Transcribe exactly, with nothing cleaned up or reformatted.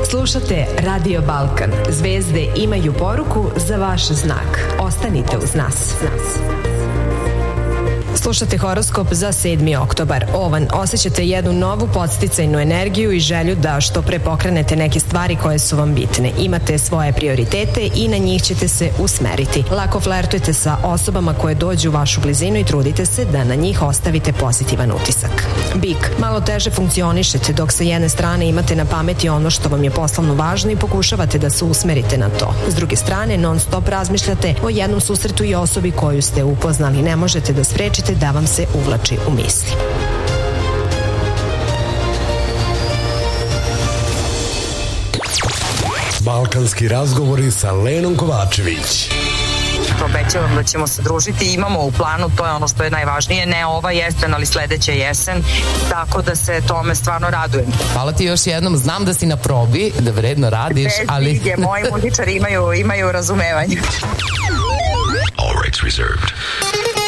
Slušate Radio Balkan. Zvezde imaju poruku za vaš znak. Ostanite uz nas. Slušate horoskop za sedmi oktobar. Ovan, osjećate jednu novu podsticajnu energiju i želju da što pre pokrenete neke stvari koje su vam bitne. Imate svoje prioritete i na njih ćete se usmeriti. Lako flertujete sa osobama koje dođu u vašu blizinu i trudite se da na njih ostavite pozitivan utisak. Bik, malo teže funkcionišete dok sa jedne strane imate na pameti ono što vam je poslovno važno i pokušavate da se usmerite na to. S druge strane, non stop razmišljate o jednom susretu i osobi koju ste upoznali. Ne možete da sprečite da vam se uvlači u misli. Balkanski razgovori sa Lenom Kovačević. Obećavam da ćemo se družiti, imamo u planu, to je ono što je najvažnije, ne ova jesen, ali sledeća jesen, tako da se tome stvarno radujem. Hvala ti još jednom, znam da si na probi, da vredno radiš, bez ali... Bez moji muzičari imaju, imaju razumevanje.